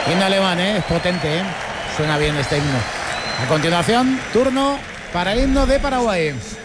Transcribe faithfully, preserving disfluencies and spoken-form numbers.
Himno alemán, ¿eh? Es potente, ¿eh? Suena bien este himno. A continuación, turno para el himno de Paraguay.